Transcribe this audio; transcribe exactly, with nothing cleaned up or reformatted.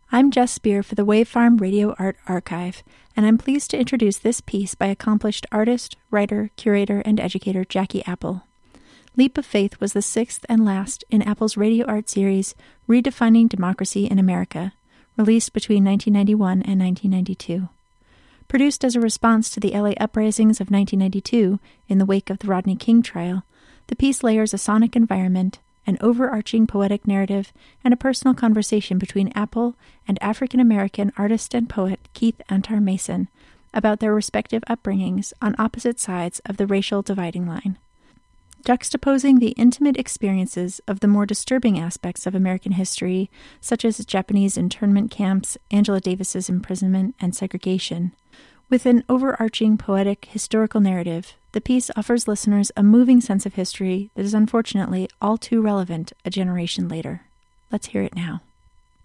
I'm Jess Spear for the Wave Farm Radio Art Archive, and I'm pleased to introduce this piece by accomplished artist, writer, curator, and educator Jackie Apple. Leap of Faith was the sixth and last in Apple's radio art series, Redefining Democracy in America, released between nineteen ninety-one and nineteen ninety-two. Produced as a response to the L A uprisings of nineteen ninety-two in the wake of the Rodney King trial, the piece layers a sonic environment, an overarching poetic narrative, and a personal conversation between Apple and African-American artist and poet Keith Antar Mason about their respective upbringings on opposite sides of the racial dividing line. Juxtaposing the intimate experiences of the more disturbing aspects of American history, such as Japanese internment camps, Angela Davis's imprisonment, and segregation, with an overarching poetic historical narrative, the piece offers listeners a moving sense of history that is unfortunately all too relevant a generation later. Let's hear it now.